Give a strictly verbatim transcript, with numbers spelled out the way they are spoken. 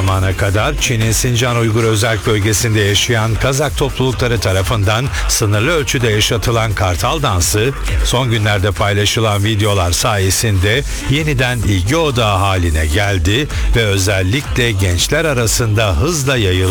zamana kadar Çin'in Sincan Uygur Özerk Bölgesi'nde yaşayan Kazak toplulukları tarafından sınırlı ölçüde yaşatılan Kartal dansı, son günlerde paylaşılan videolar sayesinde yeniden ilgi odağı haline geldi ve özellikle gençler arasında hızla yayıldı.